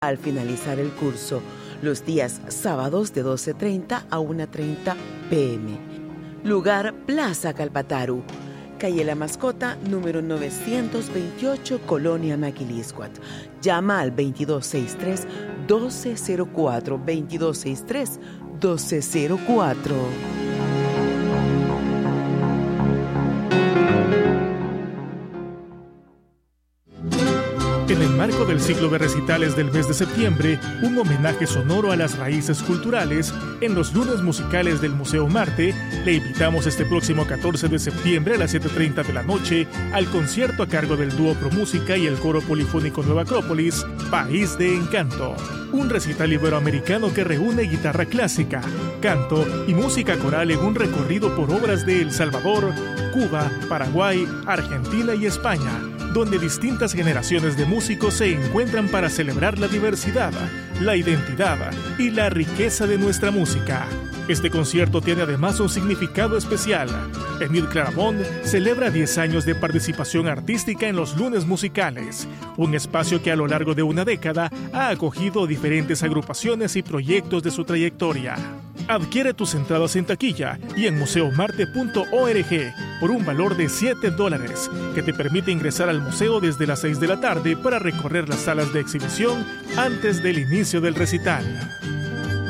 al finalizar el curso, los días sábados de 12:30 a 1:30 p.m. Lugar Plaza Calpataru, calle La Mascota, número 928, Colonia Maquiliscuat. Llama al 2263-1204, 2263-1204. En el marco del ciclo de recitales del mes de septiembre, un homenaje sonoro a las raíces culturales, en los lunes musicales del Museo Marte, le invitamos este próximo 14 de septiembre a las 7:30 de la noche al concierto a cargo del dúo Promúsica y el coro polifónico Nueva Acrópolis, País de Encanto. Un recital iberoamericano que reúne guitarra clásica, canto y música coral en un recorrido por obras de El Salvador, Cuba, Paraguay, Argentina y España, donde distintas generaciones de músicos se encuentran para celebrar la diversidad, la identidad y la riqueza de nuestra música. Este concierto tiene además un significado especial. Emil Claravón celebra 10 años de participación artística en los lunes musicales, un espacio que a lo largo de una década ha acogido diferentes agrupaciones y proyectos de su trayectoria. Adquiere tus entradas en taquilla y en museomarte.org por un valor de $7, que te permite ingresar al museo desde las 6 de la tarde para recorrer las salas de exhibición antes del inicio del recital.